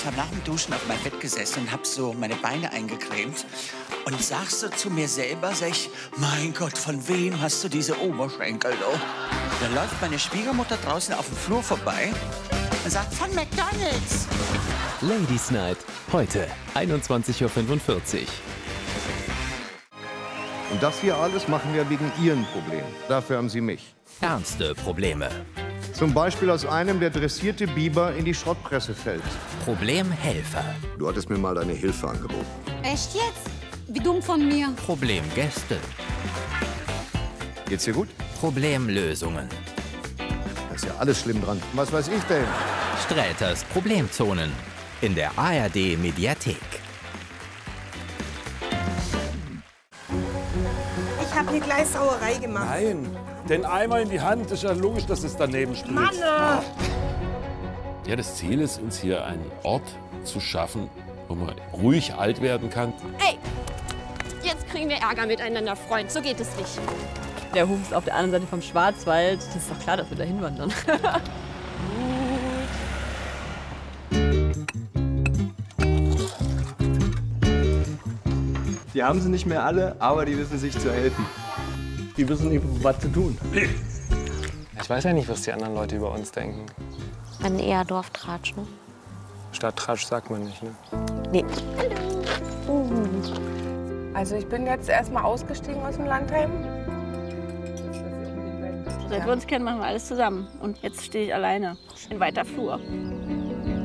habe nach dem Duschen auf meinem Bett gesessen und habe so meine Beine eingecremt und sag so zu mir selber, sag ich, mein Gott, von wem hast du diese Oberschenkel, oh? Da läuft meine Schwiegermutter draußen auf dem Flur vorbei und sagt, von McDonald's. Ladies Night, heute 21:45 Uhr. Und das hier alles machen wir wegen Ihren Problemen. Dafür haben Sie mich. Ernste Probleme. Zum Beispiel, als einem der dressierte Biber in die Schrottpresse fällt. Problemhelfer. Du hattest mir mal deine Hilfe angeboten. Echt jetzt? Wie dumm von mir. Problemgäste. Geht's dir gut? Problemlösungen. Da ist ja alles schlimm dran. Was weiß ich denn? Sträters Problemzonen. In der ARD Mediathek. Ich habe hier gleich Sauerei gemacht. Nein, den Eimer in die Hand, ist ja logisch, dass es daneben spritzt. Mann! Ja, das Ziel ist, uns hier einen Ort zu schaffen, wo man ruhig alt werden kann. Ey, jetzt kriegen wir Ärger miteinander, Freund. So geht es nicht. Der Hof ist auf der anderen Seite vom Schwarzwald. Das ist doch klar, dass wir da hinwandern. Die haben sie nicht mehr alle, aber die wissen sich zu helfen. Die wissen nicht, was zu tun. Ich weiß ja nicht, was die anderen Leute über uns denken. Dann eher Dorftratsch, ne? Stadttratsch sagt man nicht, ne? Nee. Also ich bin jetzt erstmal ausgestiegen aus dem Landheim. Seit wir uns kennen, machen wir alles zusammen. Und jetzt stehe ich alleine in weiter Flur.